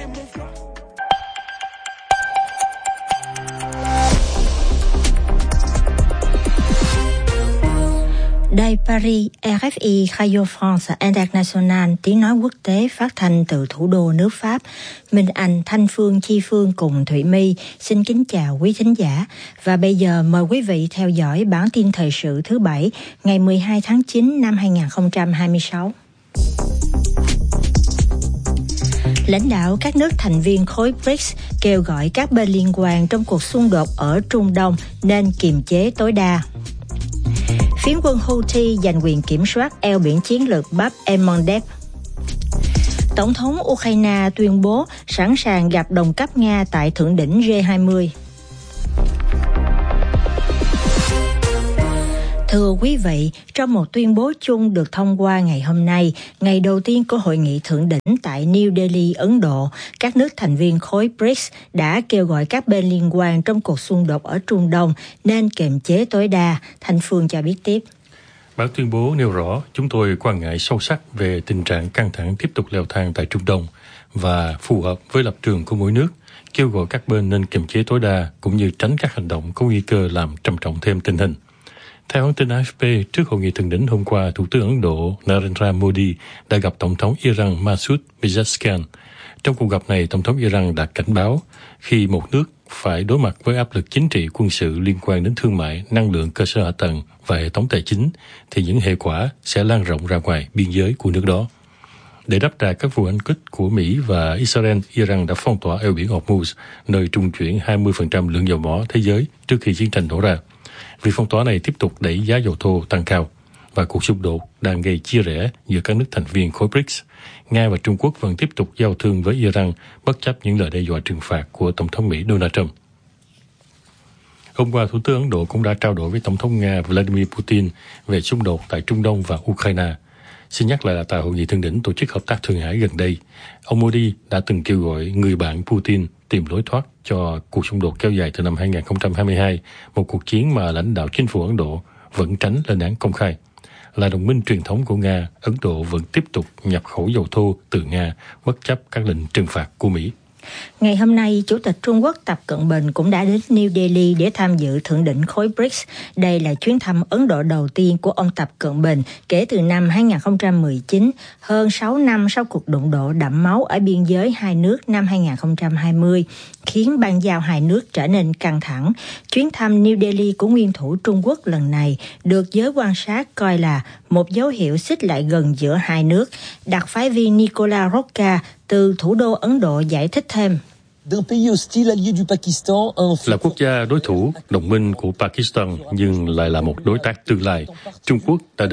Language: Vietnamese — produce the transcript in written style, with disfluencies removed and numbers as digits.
Đài Paris, RFI, Radio France International, tiếng nói quốc tế phát thanh từ thủ đô nước Pháp. Minh Anh, Thanh Phương, Chi Phương cùng Thụy My xin kính chào quý thính giả. Và bây giờ mời quý vị theo dõi bản tin thời sự thứ Bảy, ngày 12 tháng 9 năm 2026. Lãnh đạo các nước thành viên khối BRICS kêu gọi các bên liên quan trong cuộc xung đột ở Trung Đông nên kiềm chế tối đa. Phiến quân Houthi giành quyền kiểm soát eo biển chiến lược Bab el-Mandeb. Tổng thống Ukraine tuyên bố sẵn sàng gặp đồng cấp Nga tại thượng đỉnh G20. Thưa quý vị, trong một tuyên bố chung được thông qua ngày hôm nay, ngày đầu tiên của hội nghị thượng đỉnh tại New Delhi, Ấn Độ, các nước thành viên khối BRICS đã kêu gọi các bên liên quan trong cuộc xung đột ở Trung Đông nên kiềm chế tối đa. Thanh Phương cho biết tiếp. Bản tuyên bố nêu rõ chúng tôi quan ngại sâu sắc về tình trạng căng thẳng tiếp tục leo thang tại Trung Đông và phù hợp với lập trường của mỗi nước, kêu gọi các bên nên kiềm chế tối đa cũng như tránh các hành động có nguy cơ làm trầm trọng thêm tình hình. Theo hãng tin AFP, trước hội nghị thượng đỉnh hôm qua, Thủ tướng Ấn Độ Narendra Modi đã gặp Tổng thống Iran Masoud Pezeshkian. Trong cuộc gặp này, Tổng thống Iran đã cảnh báo khi một nước phải đối mặt với áp lực chính trị quân sự liên quan đến thương mại, năng lượng, cơ sở hạ tầng và hệ thống tài chính, thì những hệ quả sẽ lan rộng ra ngoài biên giới của nước đó. Để đáp trả các vụ hành kích của Mỹ và Israel, Iran đã phong tỏa eo biển Hormuz, nơi trung chuyển 20% lượng dầu mỏ thế giới trước khi chiến tranh nổ ra. Việc phong tỏa này tiếp tục đẩy giá dầu thô tăng cao và cuộc xung đột đang gây chia rẽ giữa các nước thành viên khối BRICS. Nga và Trung Quốc vẫn tiếp tục giao thương với Iran bất chấp những lời đe dọa trừng phạt của Tổng thống Mỹ Donald Trump. Hôm qua, Thủ tướng Ấn Độ cũng đã trao đổi với Tổng thống Nga Vladimir Putin về xung đột tại Trung Đông và Ukraine. Xin nhắc lại là tại hội nghị thượng đỉnh tổ chức hợp tác Thượng Hải gần đây, ông Modi đã từng kêu gọi người bạn Putin tìm lối thoát cho cuộc xung đột kéo dài từ năm 2022, một cuộc chiến mà lãnh đạo chính phủ Ấn Độ vẫn tránh lên án công khai. Là đồng minh truyền thống của Nga, Ấn Độ vẫn tiếp tục nhập khẩu dầu thô từ Nga bất chấp các lệnh trừng phạt của Mỹ. Ngày hôm nay, Chủ tịch Trung Quốc Tập Cận Bình cũng đã đến New Delhi để tham dự thượng đỉnh khối BRICS. Đây là chuyến thăm Ấn Độ đầu tiên của ông Tập Cận Bình kể từ năm 2019, hơn 6 năm sau cuộc đụng độ đẫm máu ở biên giới hai nước năm 2020, khiến bang giao hai nước trở nên căng thẳng. Chuyến thăm New Delhi của nguyên thủ Trung Quốc lần này được giới quan sát coi là một dấu hiệu xích lại gần giữa hai nước. Đặc phái viên Nicola Rocca từ thủ đô Ấn Độ giải thích thêm. Là quốc gia đối thủ, đồng minh của Pakistan nhưng lại là một đối tác tương lai, Trung Quốc đã